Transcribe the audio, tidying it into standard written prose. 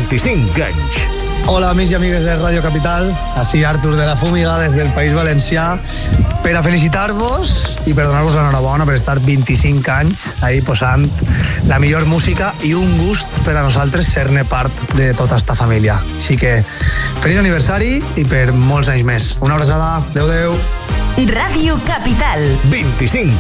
25 anys. Hola, amics i amigues de Radio Capital. Així Artur de la Fúmiga des del País Valencià per a felicitar-vos i per donar-vos l'enhorabona per estar 25 anys ahí posant la millor música i un gust per a nosaltres ser-ne part de tota esta família. Així que feliç aniversari i per molts anys més. Una abraçada. Adéu, adéu. Radio Capital. 25